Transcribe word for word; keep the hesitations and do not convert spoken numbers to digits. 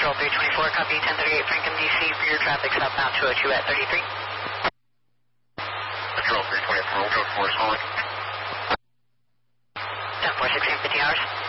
Control three twenty-four, copy ten thirty-eight Franklin, D C, for your traffic southbound two oh two at thirty-three. Control three twenty-four, go four is calling. ten four, sixteen fifty hours.